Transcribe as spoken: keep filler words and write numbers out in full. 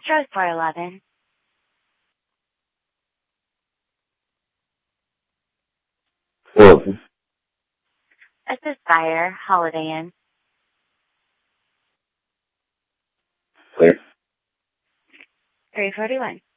Stroke four eleven. Well, This is Fire, Holiday Inn. clear. three forty-one.